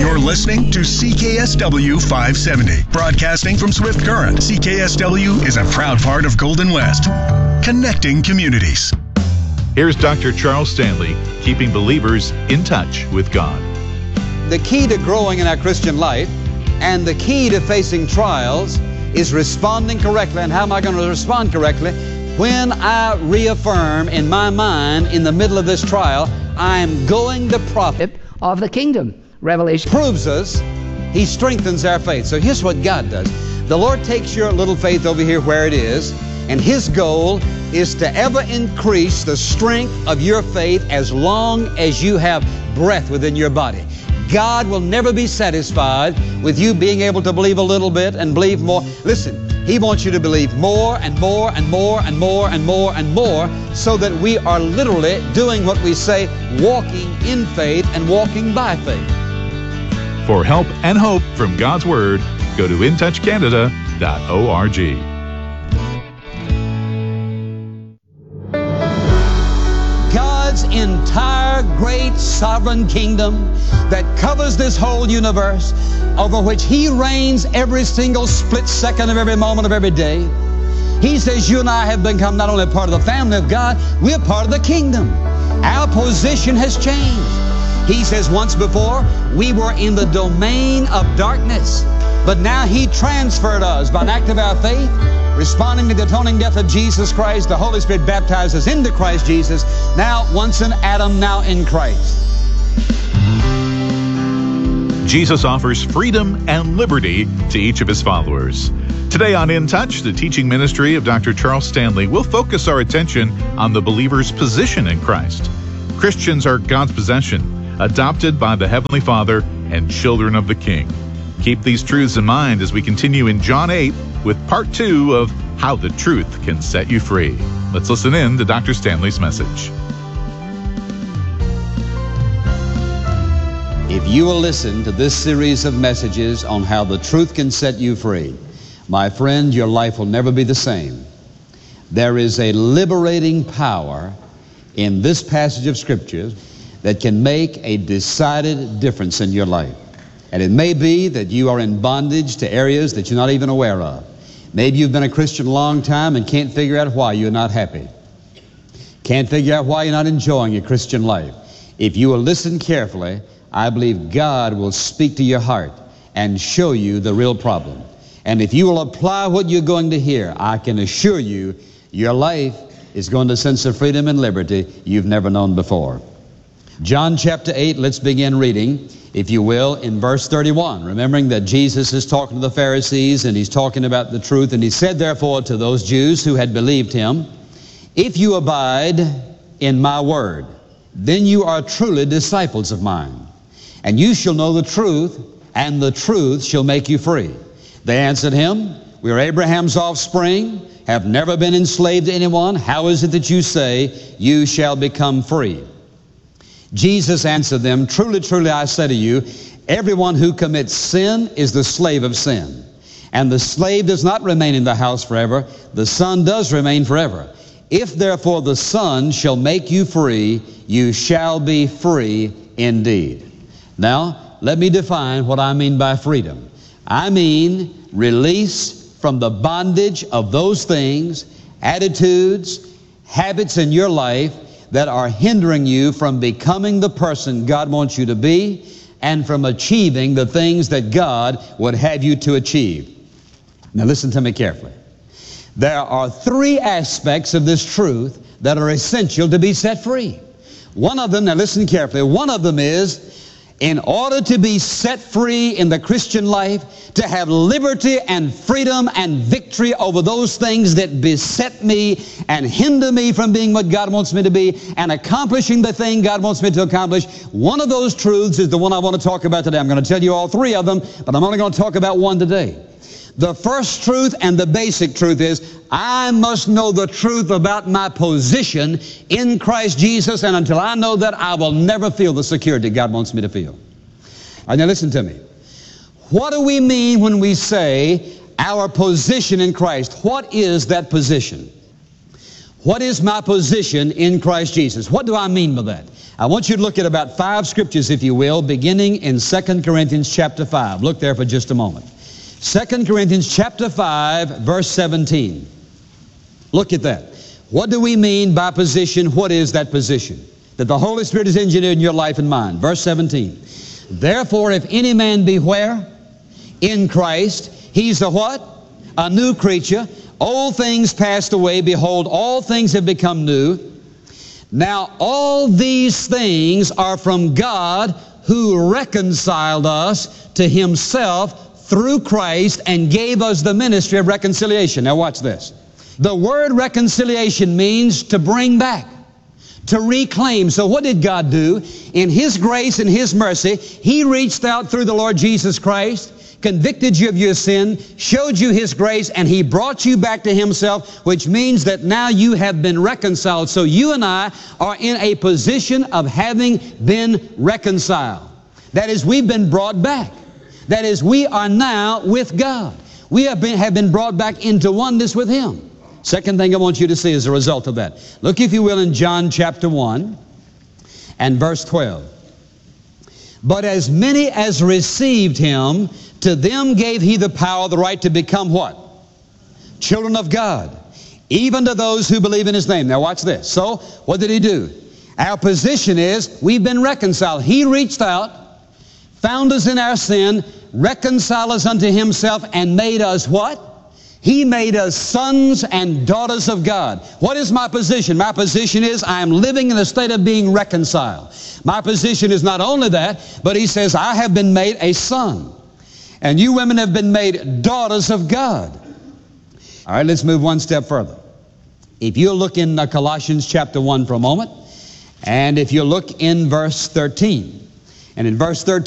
You're listening to CKSW 570. Broadcasting from Swift Current, CKSW is a proud part of Golden West. Connecting communities. Here's Dr. Charles Stanley, keeping believers in touch with God. The key to growing in our Christian life and the key to facing trials is responding correctly. And how am I going to respond correctly? When I reaffirm in my mind in the middle of this trial, I am going the prophet of the kingdom. Revelation proves us. He strengthens our faith. So here's what God does. The Lord takes your little faith over here where it is, and His goal is to ever increase the strength of your faith as long as you have breath within your body. God will never be satisfied with you being able to believe a little bit and believe more. Listen, He wants you to believe more and more and more and more and more and more, so that we are literally doing what we say, walking in faith and walking by faith. For help and hope from God's Word, go to intouchcanada.org. God's entire great sovereign kingdom that covers this whole universe, over which He reigns every single split second of every moment of every day. He says you and I have become not only part of the family of God, we're part of the kingdom. Our position has changed. He says once before we were in the domain of darkness, but now He transferred us by an act of our faith, responding to the atoning death of Jesus Christ. The Holy Spirit baptized us into Christ Jesus, now once in Adam, now in Christ. Jesus offers freedom and liberty to each of His followers. Today on In Touch, the teaching ministry of Dr. Charles Stanley will focus our attention on the believer's position in Christ. Christians are God's possession, adopted by the Heavenly Father and children of the King. Keep these truths in mind as we continue in John 8 with part 2 of How the Truth Can Set You Free. Let's listen in to Dr. Stanley's message. If you will listen to this series of messages on how the truth can set you free, my friend, your life will never be the same. There is a liberating power in this passage of Scripture that can make a decided difference in your life. And it may be that you are in bondage to areas that you're not even aware of. Maybe you've been a Christian a long time and can't figure out why you're not happy. Can't figure out why you're not enjoying your Christian life. If you will listen carefully, I believe God will speak to your heart and show you the real problem. And if you will apply what you're going to hear, I can assure you your life is going to a sense of freedom and liberty you've never known before. John chapter 8, let's begin reading, if you will, in verse 31. Remembering that Jesus is talking to the Pharisees and He's talking about the truth. And He said, therefore, to those Jews who had believed Him, if you abide in my word, then you are truly disciples of mine. And you shall know the truth, and the truth shall make you free. They answered Him, we are Abraham's offspring, have never been enslaved to anyone. How is it that you say, you shall become free? Jesus answered them, truly, truly, I say to you, everyone who commits sin is the slave of sin. And the slave does not remain in the house forever. The Son does remain forever. If therefore the Son shall make you free, you shall be free indeed. Now, let me define what I mean by freedom. I mean release from the bondage of those things, attitudes, habits in your life that are hindering you from becoming the person God wants you to be and from achieving the things that God would have you to achieve. Now listen to me carefully. There are 3 aspects of this truth that are essential to be set free. One of them, now listen carefully, one of them is, in order to be set free in the Christian life, to have liberty and freedom and victory over those things that beset me and hinder me from being what God wants me to be and accomplishing the thing God wants me to accomplish, one of those truths is the one I want to talk about today. I'm going to tell you all 3 of them, but I'm only going to talk about one today. The first truth and the basic truth is, I must know the truth about my position in Christ Jesus, and until I know that, I will never feel the security God wants me to feel. All right, now listen to me. What do we mean when we say our position in Christ? What is that position? What is my position in Christ Jesus? What do I mean by that? I want you to look at about 5 scriptures, if you will, beginning in 2 Corinthians chapter 5. Look there for just a moment. 2 Corinthians chapter 5, verse 17. Look at that. What do we mean by position? What is that position that the Holy Spirit has engineered in your life and mine? Verse 17. Therefore, if any man be where? In Christ, he's a what? A new creature. Old things passed away. Behold, all things have become new. Now, all these things are from God, who reconciled us to himself through Christ and gave us the ministry of reconciliation. Now watch this. The word reconciliation means to bring back, to reclaim. So what did God do? In his grace and his mercy, he reached out through the Lord Jesus Christ, convicted you of your sin, showed you his grace, and he brought you back to himself, which means that now you have been reconciled. So you and I are in a position of having been reconciled. That is, we've been brought back. That is, we are now with God. We have been brought back into oneness with him. Second thing I want you to see as a result of that. Look, if you will, in John chapter 1 and verse 12. But as many as received him, to them gave he the power, the right to become what? Children of God. Even to those who believe in his name. Now watch this. So, what did he do? Our position is, we've been reconciled. He reached out, found us in our sin, reconciled us unto himself, and made us what? He made us sons and daughters of God. What is my position? My position is I am living in a state of being reconciled. My position is not only that, but he says I have been made a son. And you women have been made daughters of God. All right, let's move one step further. If you look in Colossians chapter 1 for a moment, and if you look in verse 13, and in verse 13,